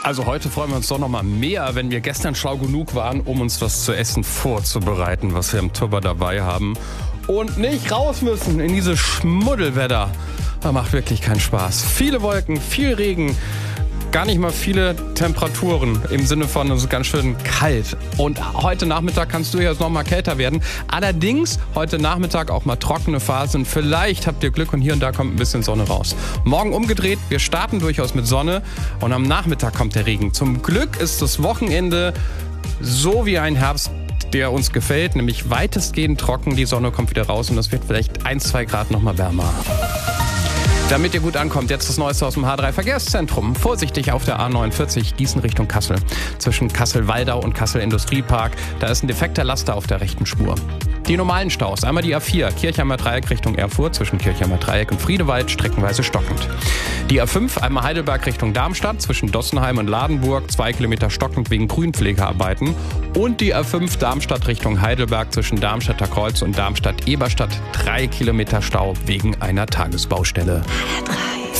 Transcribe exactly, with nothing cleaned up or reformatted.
Also heute freuen wir uns doch noch mal mehr, wenn wir gestern schlau genug waren, um uns was zu essen vorzubereiten, was wir im Tupper dabei haben. Und nicht raus müssen in dieses Schmuddelwetter. Das macht wirklich keinen Spaß. Viele Wolken, viel Regen, gar nicht mal viele Temperaturen im Sinne von, es ist ganz schön kalt. Und heute Nachmittag kannst du jetzt noch mal kälter werden. Allerdings heute Nachmittag auch mal trockene Phasen. Vielleicht habt ihr Glück und hier und da kommt ein bisschen Sonne raus. Morgen umgedreht, wir starten durchaus mit Sonne und am Nachmittag kommt der Regen. Zum Glück ist das Wochenende so wie ein Herbst, der uns gefällt, nämlich weitestgehend trocken. Die Sonne kommt wieder raus und es wird vielleicht ein, zwei Grad noch mal wärmer. Damit ihr gut ankommt, jetzt das Neueste aus dem H drei Verkehrszentrum. Vorsichtig auf der A neunundvierzig Gießen Richtung Kassel. Zwischen Kassel-Waldau und Kassel-Industriepark. Da ist ein defekter Laster auf der rechten Spur. Die normalen Staus. Einmal die A vier, Kirchheimer Dreieck Richtung Erfurt, zwischen Kirchheimer Dreieck und Friedewald, streckenweise stockend. Die A fünf, einmal Heidelberg Richtung Darmstadt, zwischen Dossenheim und Ladenburg, zwei Kilometer stockend wegen Grünpflegearbeiten. Und die A fünf Darmstadt Richtung Heidelberg, zwischen Darmstadter Kreuz und Darmstadt-Eberstadt, drei Kilometer Stau wegen einer Tagesbaustelle. H drei